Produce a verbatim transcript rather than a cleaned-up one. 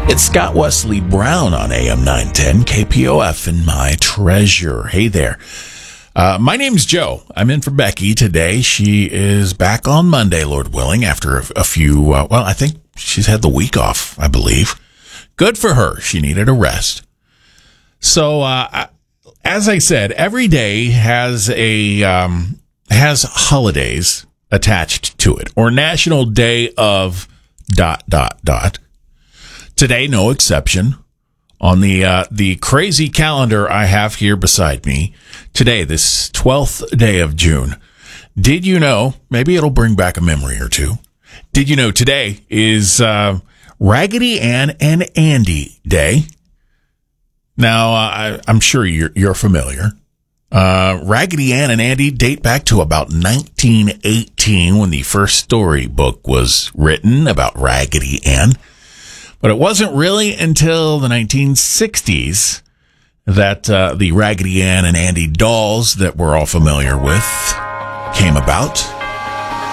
It's Scott Wesley Brown on A M nine ten K P O F and My Treasure. Hey there. Uh, my name's Joe. I'm in for Becky today. She is back on Monday, Lord willing, after a, a few, uh, well, I think she's had the week off, I believe. Good for her. She needed a rest. So, uh, as I said, every day has a, um, has holidays attached to it, or National Day of dot, dot, dot. Today, no exception. On the uh, the crazy calendar I have here beside me, today, this twelfth day of June, did you know, maybe it'll bring back a memory or two, did you know today is uh, Raggedy Ann and Andy Day? Now, uh, I, I'm sure you're, you're familiar. Uh, Raggedy Ann and Andy date back to about nineteen eighteen when the first storybook was written about Raggedy Ann. But it wasn't really until the nineteen sixties that uh, the Raggedy Ann and Andy dolls that we're all familiar with came about.